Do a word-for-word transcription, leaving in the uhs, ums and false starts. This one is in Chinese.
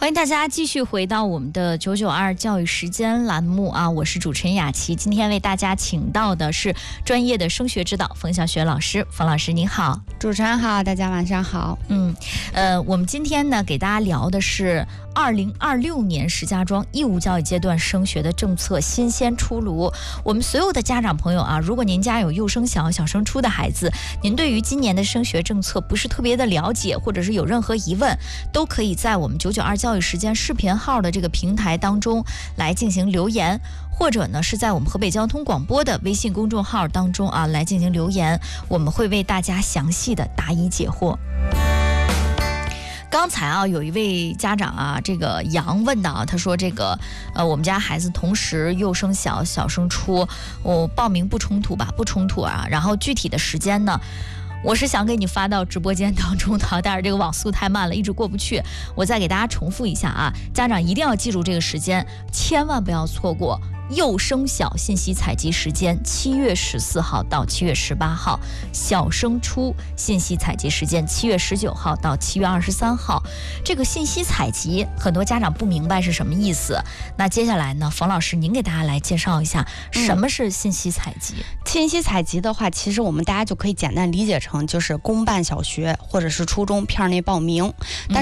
欢迎大家继续回到我们的九九二教育时间栏目啊，我是主持人雅琪。今天为大家请到的是专业的升学指导冯小雪老师。冯老师您好。 主持人好，大家晚上好。 嗯，呃，我们今天呢给大家聊的是二零二六年石家庄义务教育阶段升学的政策新鲜出炉。我们所有的家长朋友啊，如果您家有幼升小、小升初的孩子，您对于今年的升学政策不是特别的了解，或者是有任何疑问，都可以在我们九九二教育时间视频号的这个平台当中来进行留言，或者呢是在我们河北交通广播的微信公众号当中啊来进行留言，我们会为大家详细的答疑解惑。刚才啊，有一位家长啊，这个杨问到，他说这个呃，我们家孩子同时幼升小、小升初，我报名不冲突吧？不冲突啊。然后具体的时间呢，我是想给你发到直播间当中的，但是这个网速太慢了，一直过不去。我再给大家重复一下啊，家长一定要记住这个时间，千万不要错过。幼升小信息采集时间七月十四号到七月十八号，小升初信息采集时间七月十九号到七月二十三号。这个信息采集很多家长不明白是什么意思，那接下来呢，冯老师您给大家来介绍一下什么是信息采集。 嗯、信息采集的话，其实我们大家就可以简单理解成就是公办小学或者是初中片内报名，但